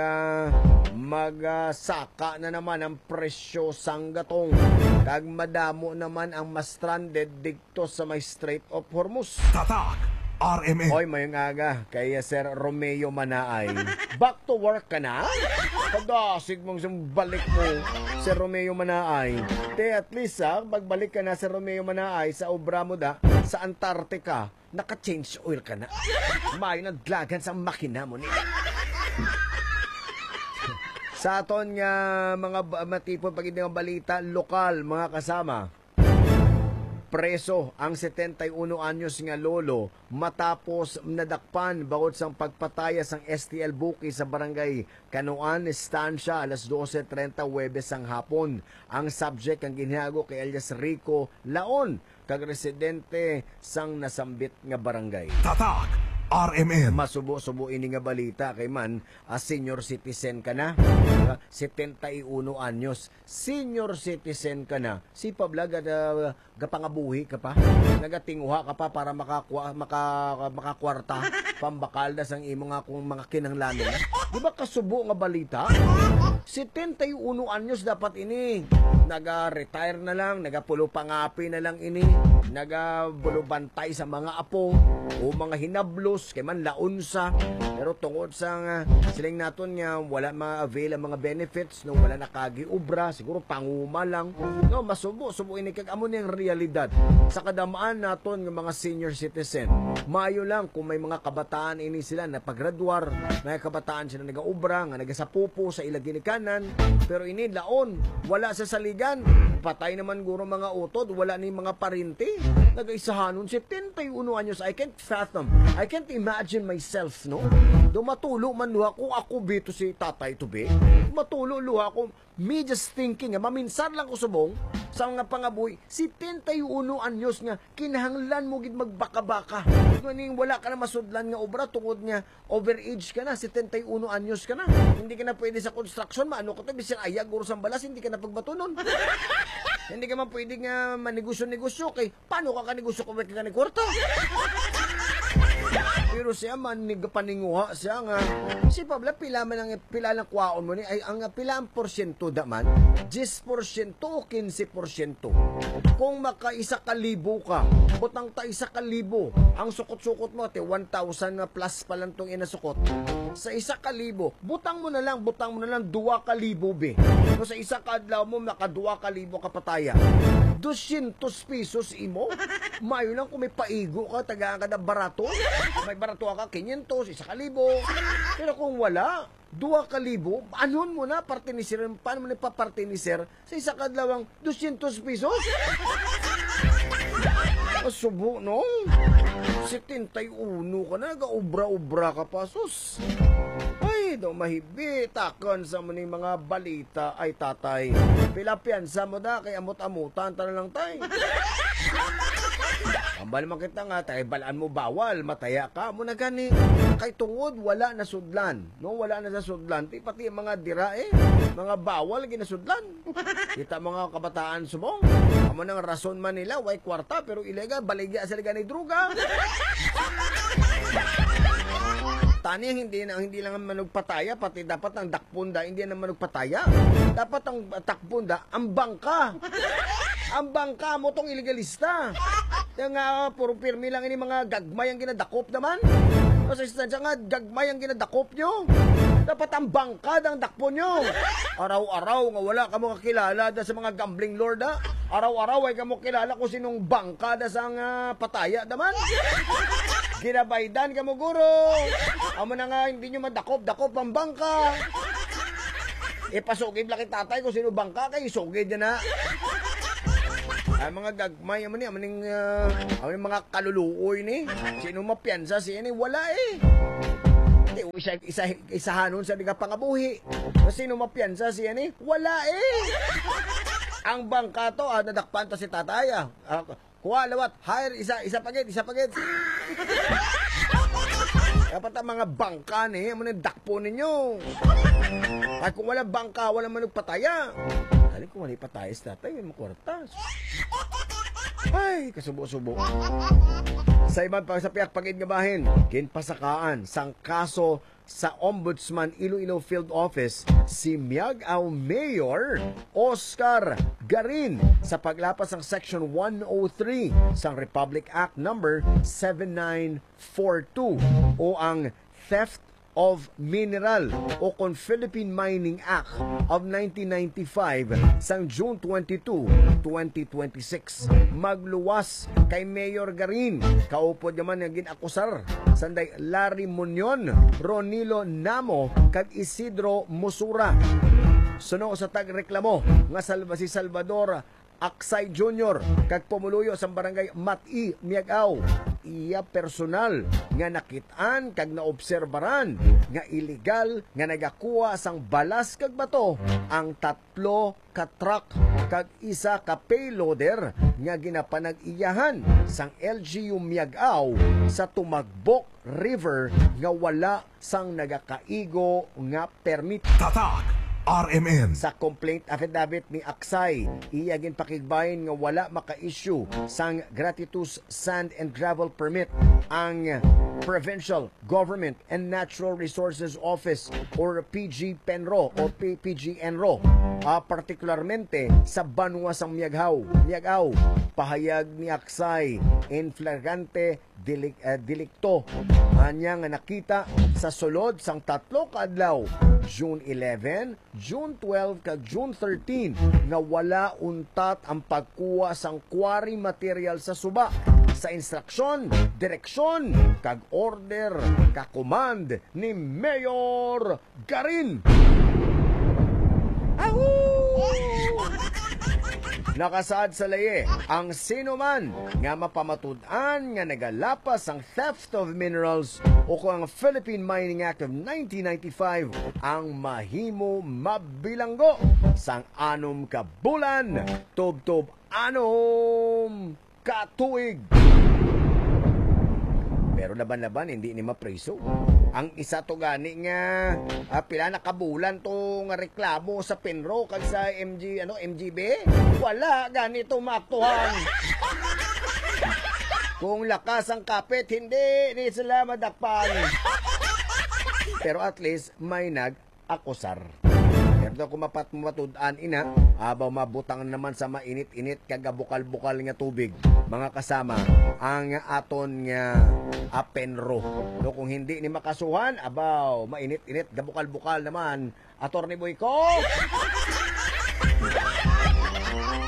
magsaka na naman ang presyo sang gatong. Kag madamo naman ang ma-stranded dikto sa may Strait of Hormuz. Tatak RMN. Oy, mayong aga, kaya Sir Romeo Manaay. Back to work ka na? Pagdasig mong balik mo, Sir Romeo Manaay. At least magbalik ka na, Sir Romeo Manaay, sa obra mo sa Antarctica, naka-change oil ka na. May naglagan sa makina mo nila. Sa aton nga mga matipon pag hindi balita, lokal, mga kasama, preso ang 71 anyos nga lolo matapos nadakpan bawod sang pagpataya sang STL Buki sa barangay Kanuan, Estancia, alas 12:30 Huwebes ang hapon. Ang subject ang ginhago kay alias Rico Laon, kag residente sang nasambit nga barangay. Tatak RMN. Masubo-subo ini nga balita kay man senior citizen ka na. 71 anyos. Senior citizen ka na. Si Pablaga gapangabuhi ka pa. Nagatinguha ka pa para makakwarta pambakal da sang imo nga kung mga kinanglanon. Di ba kasubo nga balita? 71 anyos dapat ini. Naga-retire na lang, nagapulo pangapi na lang ini. Nagabulo bantay sa mga apo o mga hinablos kay man launsa. Pero tungod sa siling naton nga wala ma-avail ang mga benefits no, wala nakagiubra, siguro panguma lang no, masubo ini kag amo ning realidad sa kadamaan naton nga mga senior citizen. Maayo lang kung may mga kabataan ini sila na paggraduar, may kabataan sila nagaubra nga nagasapupo sa ilang ginikanan, pero ini laon wala sa saligan, patay naman guro mga utod, wala ni mga parinti, nagaisahanon 71 anyos. I can't fathom, I can't imagine myself, no? Do matulo man luha kung ako bito si tatay to be. Matulo luha ko, me just thinking, maminsan lang ko subong sa mga pangabuhi, 71 anyos nga, kinahanglan mo gid magbaka-baka. Nganing wala ka na masudlan nga obra tungod nga overage ka na, 71 anyos ka na. Hindi ka na pwede sa construction, maano ko to, bising ayag, guro sang balas, hindi ka na pagbatunon. Hindi ka man pwede nga manegosyo-negosyo, kay paano ka kanegosyo kung may ka ni kwarta? Pero siya man paninguha siya nga si Pabla pila lang kwaon mo ni ay ang pila ang porsyento daman 10% o 15%. Kung maka-1,000 ka, butang ta 1,000 ang sukot-sukot mo te 1,000 plus pa lang tong inasukot. Sa 1,000 butang mo na lang 2,000 be. So sa isa ka adlaw mo maka 2,000 ka pataya. 200 pesos imo. Mayo lang kung may paigo ka, tagaan ka na barato. May barato ka, 500, 1,000. Pero kung wala, 2,000, anon mo na, partiniser, paano mo na papartiniser sa isa kadlawang 200 pesos? Subo, no? 71 ka na, nag-ubra-ubra ka pa, sus. Ay, do mahibitakan sa muni mga balita ay tatay. Pilapiansa mo da kay amot-amutan ta na lang tay. Ambal man kita nga tay, balaan mo bawal, mataya ka mo na gani. Kay tungod wala na sudlan. No, wala na sa sudlan. Ti pati mga dirae, mga bawal ginasudlan. Kita mga kabataan subong. Amo nang rason man nila way kwarta pero ilegal baligya sila gani druga. Tani hindi lang manugpataya, pati dapat ang dakpunda hindi na manugpataya. Dapat ang takpunda ang bangka. Ang bangka mo tong ilegalista. Yung puro pirmi lang ini mga gagmay ang ginadakop naman. Kasi sa nga gagmay ang ginadakop nyo. Dapat ang bangka ang dakpo nyo. Araw-araw nga wala ka mo kakilala da sa mga gambling lord ha. Araw-araw ay ka mo kilala kung sinong bangka da sa pataya naman. Ginabaydan ka mo guro. Amo na nga hindi nyo madakop-dakop ang bangka. Ipasugid lang tatay kung sino bangka kay sugid na. Ay mga gagmay man ni amaning mga kaluluoy ni. Sino mapiyansa siya ni wala eh. Di isahanon sa diga pangabuhi. Sino mapiyansa siya ni wala eh. Ang bangka to nadakpan to si tataya. Kuha lawat, hire isa pagit. Dapat ang mga bangka ni amo ni dakpo ninyo. Ay kung wala bangka, wala man nagpataya. Dali kung wala pataya sa tatay, may makwartas. Ay, kasubo-subo. Sa ibang sa piyak pagidgabahin, ginpasakaan sang kaso sa Ombudsman Iloilo Field Office si Miag-Ao Mayor Oscar Garin sa paglapas ng Section 103 sang Republic Act number 7942 o ang Theft of Mineral o Philippine Mining Act of 1995 sang June 22, 2026. Magluwas kay Mayor Garin. Kaupod naman nga ginakusar sanday Larry Munyon, Ronilo Namo kag Isidro Musura. Suno sa tagreklamo nga si Salvador Aksay Jr. kag pumuluyo sa barangay Mati, Miag-Ao. Iya personal nga nakitaan kag naobserbaran nga illegal nga nagakuha sang balas kag bato ang 3 ka truck kag isa ka payloader nga ginapanag-iyahan sang LGU Miag-Ao sa Tumagbok River nga wala sang nagakaigo nga permit. Tatak RMN. Sa complaint affidavit ni Aksay, iya ginpakigbahin nga wala maka-issue sang gratuitous sand and gravel permit ang Provincial Government and Natural Resources Office or PG Penro o PGNRO, partikularmente sa Banwa sang Miag-Ao. Pahayag ni Aksay in flagrante delikto anya nga nakita sa sulod sang 3 ka adlaw, June 11, June 12 kag June 13 nga wala untat ang pagkuha sang quarry material sa suba sa instruksyon, direksyon kag order ka command ni Mayor Garin. Nakasaad sa laye ang sinuman nga mapamatud-an nga nagalapas ang theft of minerals o kung ang Philippine Mining Act of 1995 ang mahimo mabilanggo sang 6 ka bulan tubtob 6 ka tuig. Pero laban-laban hindi ni mapreso. Ang isa to gani nga pila na kabulan to nga reklamo sa Penro kag sa MGB. Wala ganito maaktuhan. Kung lakas ang kapit, hindi sila madakpan. Pero at least may nag-akusar. Pero kung matud-an ina, abaw mabutang naman sa mainit-init kagabukal-bukal nga tubig. Mga kasama, ang aton nga Penro. No, kung hindi ni makasuhan, abaw, mainit-init, gabukal-bukal naman. Attorney Boy ko!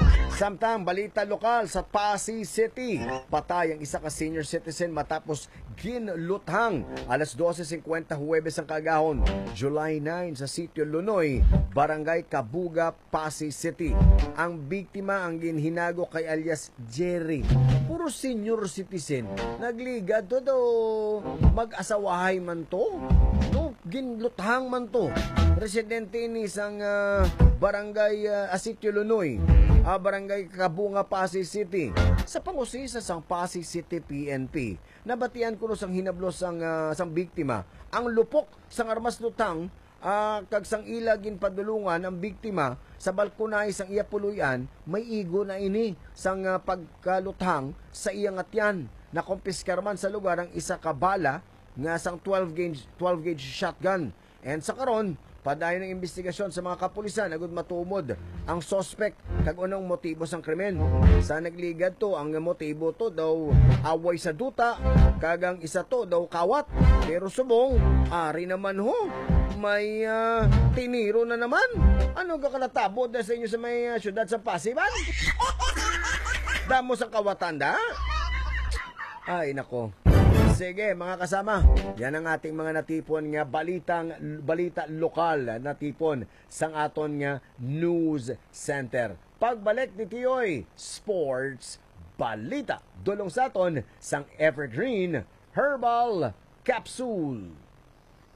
Samtang balita lokal sa Pasay City, patay ang isa ka senior citizen matapos ginluthang. Alas 12:50 Huwebes ang kagahon, July 9 sa sitio Lunoy, Barangay Kabuga, Pasay City. Ang biktima ang ginhinago kay alias Jerry. Puro senior citizen. Nagligad to daw mag-asawahay man to. No, ginluthang man to. Residente ni isang barangay Sitio Lunoy, barangay Kabunga, Pasay City. Sa pangusisa sang Pasay City PNP, nabatian ko no sang hinablos sang biktima. Ang lupok sang armas lutang, kag sang ilagin padulungan ang biktima sa balkonay sang iya puluyan, may igo na ini sang pagkaluthang sa iyang atyan. Nakompiskar man sa lugar ang isa ka bala nga sang 12 gauge shotgun. And sa karon, padayon ng investigasyon sa mga kapulisan agud matumod ang suspect kag unang motibo sang krimen. Sa nagligad to, ang motibo to daw away sa duta, kag ang isa to daw kawat. Pero subong, ari naman ho, may tiniro na naman. Ano ka kanatabo na sa inyo sa may syudad sa Pasiban? Damo sa kawatan da? Ay nako. Sige mga kasama, yan ang ating mga natipon nga balita lokal natipon sang aton nga news center. Pagbalik ni Tiyoy, Sports Balita. Dulong sa aton sang Evergreen Herbal Capsule.